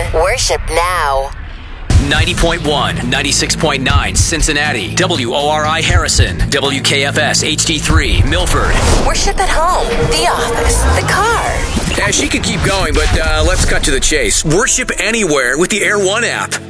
Worship now. 90.1, 96.9 Cincinnati, WORI Harrison, WKFS HD3 Milford. Worship at home, the office, the car. She could keep going, but let's cut to the chase. Worship anywhere with the Air One app.